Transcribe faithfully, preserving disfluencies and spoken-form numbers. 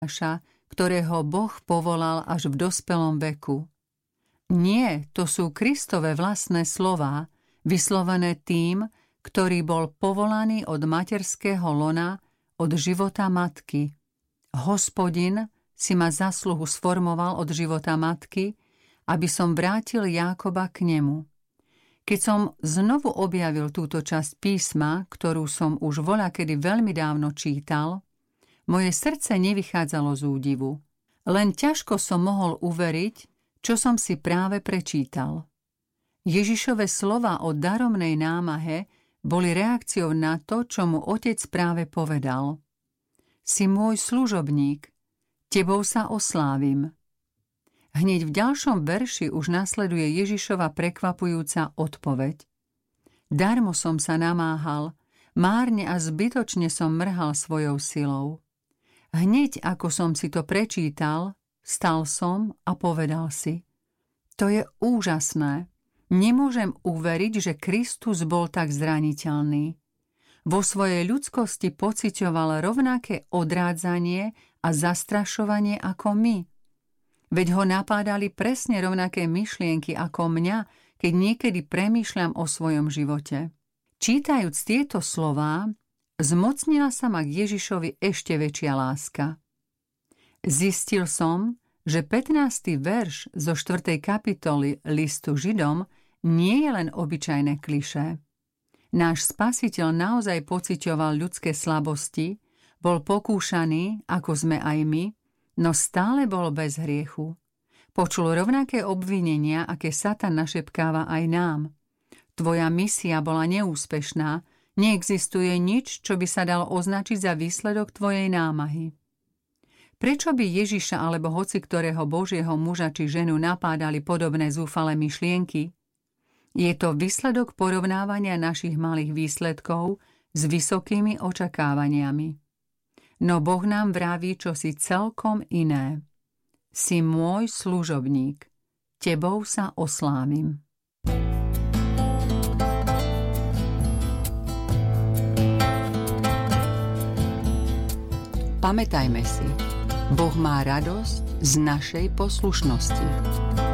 ktorého Boh povolal až v dospelom veku. Nie, to sú Kristove vlastné slová, vyslovené tým, ktorý bol povolaný od materského lona, od života matky. Hospodin si ma zasluhu sformoval od života matky, aby som vrátil Jákoba k nemu. Keď som znovu objavil túto časť písma, ktorú som už voľakedy veľmi dávno čítal, moje srdce nevychádzalo z údivu. Len ťažko som mohol uveriť, čo som si práve prečítal. Ježišove slova o daromnej námahe boli reakciou na to, čo mu otec práve povedal. Si môj služobník, tebou sa oslávim. Hneď v ďalšom verši už nasleduje Ježišova prekvapujúca odpoveď. Darmo som sa namáhal, márne a zbytočne som mrhal svojou silou. Hneď ako som si to prečítal, stal som a povedal si, to je úžasné. Nemôžem uveriť, že Kristus bol tak zraniteľný. Vo svojej ľudskosti pociťoval rovnaké odrádzanie a zastrašovanie ako my. Veď ho napádali presne rovnaké myšlienky ako mňa, keď niekedy premýšľam o svojom živote. Čítajúc tieto slová, zmocnila sa ma k Ježišovi ešte väčšia láska. Zistil som, že pätnásty verš zo štvrtej kapitoly listu Židom nie je len obyčajné klišé. Náš Spasiteľ naozaj pociťoval ľudské slabosti, bol pokúšaný, ako sme aj my, no stále bol bez hriechu. Počul rovnaké obvinenia, aké Satan našepkáva aj nám. Tvoja misia bola neúspešná, neexistuje nič, čo by sa dalo označiť za výsledok tvojej námahy. Prečo by Ježiša alebo hoci ktorého Božieho muža či ženu napádali podobné zúfalé myšlienky? Je to výsledok porovnávania našich malých výsledkov s vysokými očakávaniami. No Boh nám vraví čosi celkom iné. Si môj služobník, tebou sa oslávim. Pamätajme si, Boh má radosť z našej poslušnosti.